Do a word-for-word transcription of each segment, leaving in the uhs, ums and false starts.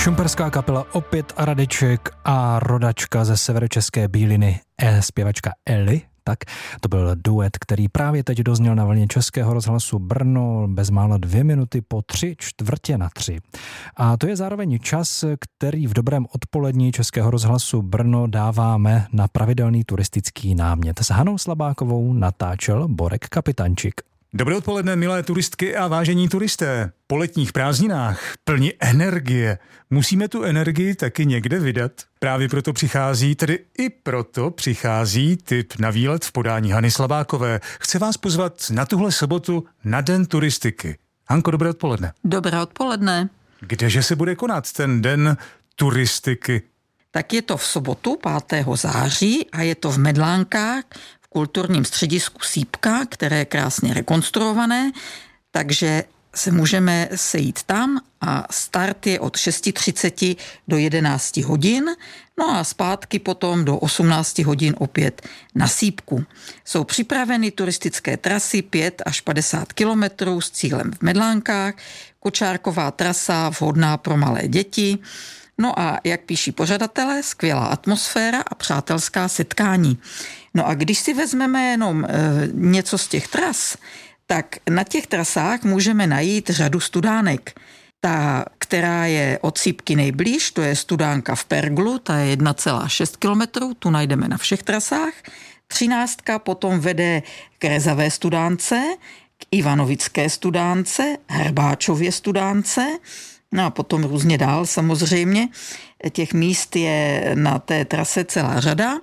Šumperská kapela Opět a Radeček a rodačka ze severočeské Bíliny, e, zpěvačka Eli. Tak to byl duet, který právě teď dozněl na vlně Českého rozhlasu Brno bezmála dvě minuty po tři čtvrtě na tři. A to je zároveň čas, který v dobrém odpolední Českého rozhlasu Brno dáváme na pravidelný turistický námět. S Hanou Slabákovou natáčel Borek Kapitančik. Dobré odpoledne, milé turistky a vážení turisté. Po letních prázdninách plní energie. Musíme tu energii taky někde vydat. Právě proto přichází, tedy i proto přichází tip na výlet v podání Hany Slabákové. Chce vás pozvat na tuhle sobotu na Den turistiky. Hanko, dobré odpoledne. Dobré odpoledne. Kdeže se bude konat ten Den turistiky? Tak je to v sobotu pátého září a je to v Medlánkách, kulturním středisku Sýpka, které je krásně rekonstruované, takže se můžeme sejít tam a start je od šest třicet do jedenáct hodin, no a zpátky potom do osmnáct hodin opět na Sýpku. Jsou připraveny turistické trasy pět až padesát kilometrů s cílem v Medlánkách, kočárková trasa vhodná pro malé děti. No a jak píší pořadatelé, skvělá atmosféra a přátelská setkání. No a když si vezmeme jenom e, něco z těch tras, tak na těch trasách můžeme najít řadu studánek. Ta, která je od Sýpky nejblíž, to je studánka v Perglu, ta je jedna celá šest kilometrů, tu najdeme na všech trasách. Třináctka potom vede k Rezavé studánce, k Ivanovické studánce, Hrbáčově studánce, no a potom různě dál samozřejmě. Těch míst je na té trase celá řada.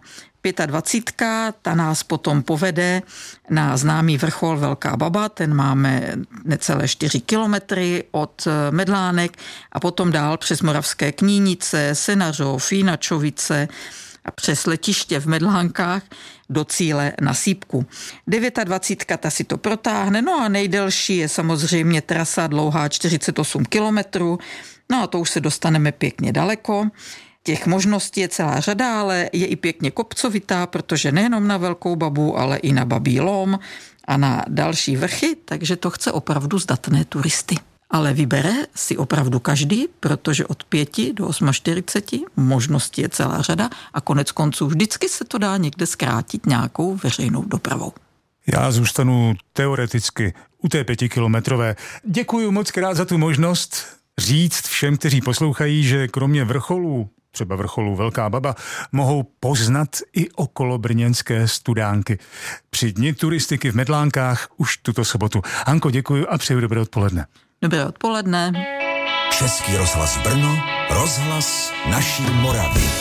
dvacítka pět, ta nás potom povede na známý vrchol Velká Baba, ten máme necelé čtyři kilometry od Medlánek a potom dál přes Moravské Knínice, Senařov, Jinačovice a přes letiště v Medlánkách do cíle na Sýpku. dvacítka devět, ta si to protáhne, no a nejdelší je samozřejmě trasa dlouhá čtyřicet osm kilometrů, no a to už se dostaneme pěkně daleko. Těch možností je celá řada, ale je i pěkně kopcovitá, protože nejenom na Velkou Babu, ale i na Babí Lom a na další vrchy, takže to chce opravdu zdatné turisty. Ale vybere si opravdu každý, protože od pěti do čtyřiceti osmi možností je celá řada a konec konců vždycky se to dá někde zkrátit nějakou veřejnou dopravou. Já zůstanu teoreticky u té pětikilometrové. Děkuji moc krát za tu možnost říct všem, kteří poslouchají, že kromě vrcholů, třeba vrcholu Velká Baba, mohou poznat i okolobrněnské studánky. Při dni turistiky v Medlánkách už tuto sobotu. Hanko, děkuji a přeju dobré odpoledne. Dobré odpoledne. Český rozhlas Brno, rozhlas naší Moravy.